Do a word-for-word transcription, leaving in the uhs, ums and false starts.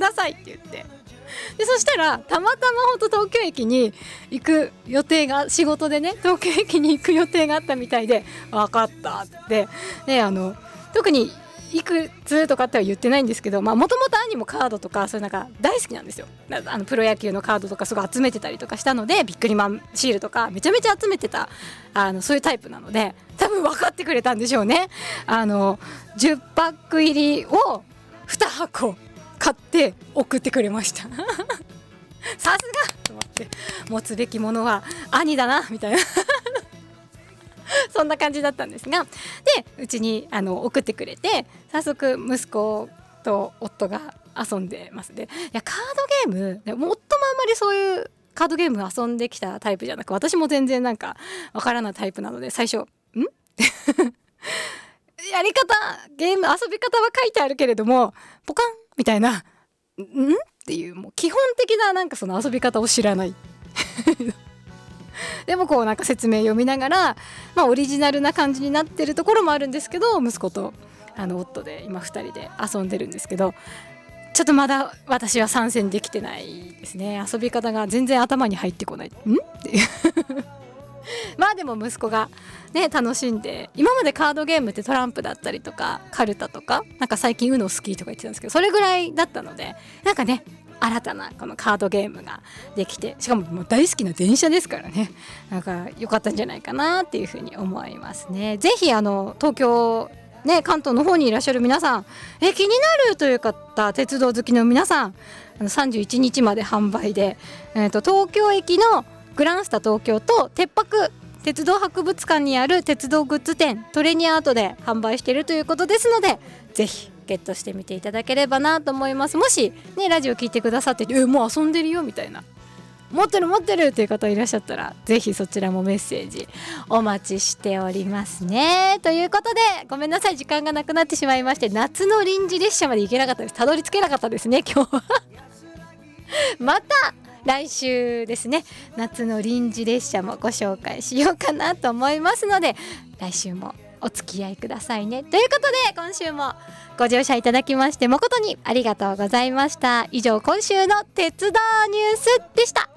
ださいって言って、でそしたらたまたまほんと東京駅に行く予定が、仕事でね東京駅に行く予定があったみたいで、分かったってね、あの特にいくつとかっては言ってないんですけど、もともと兄もカードとかそういうなんか大好きなんですよ。あのプロ野球のカードとかすごい集めてたりとかしたので、ビックリマンシールとかめちゃめちゃ集めてた、あのそういうタイプなので、多分分かってくれたんでしょうね。あのじゅっパック入りをにはこ買って送ってくれましたさすがと思って、持つべきものは兄だなみたいなそんな感じだったんですが、でうちにあの送ってくれて、早速息子と夫が遊んでます。でいやカードゲームでも、夫もあんまりそういうカードゲーム遊んできたタイプじゃなく、私も全然なんかわからないタイプなので、最初んやり方、ゲーム遊び方は書いてあるけれどもポカンみたいな、んっていう、もう基本的ななんかその遊び方を知らないでもこうなんか説明読みながら、まあオリジナルな感じになってるところもあるんですけど、息子とあの夫で今ふたりで遊んでるんですけど、ちょっとまだ私は参戦できてないですね。遊び方が全然頭に入ってこない。んっていうまあでも息子がね楽しんで、今までカードゲームってトランプだったりとかカルタとか、なんか最近ウノ好きとか言ってたんですけど、それぐらいだったので、なんかね新たなこのカードゲームができて、しかももう大好きな電車ですからね、なんか良かったんじゃないかなっていうふうに思いますね。ぜひあの東京ね、関東の方にいらっしゃる皆さん、え気になるという方、鉄道好きの皆さん、あのさんじゅういちにちまで販売で、えーと、東京駅のグランスタ東京と鉄泊鉄道博物館にある鉄道グッズ店トレニアートで販売しているということですので、ぜひゲットしてみていただければなと思います。もしねラジオ聞いてくださってえもう遊んでるよみたいな、持ってる持ってるっていう方いらっしゃったら、ぜひそちらもメッセージお待ちしておりますね。ということでごめんなさい、時間がなくなってしまいまして、夏の臨時列車まで行けなかったです。たどり着けなかったですね今日はまた来週ですね、夏の臨時列車もご紹介しようかなと思いますので、来週もお付き合いくださいね。ということで今週もご乗車いただきまして誠にありがとうございました。以上今週の鉄道ニュースでした。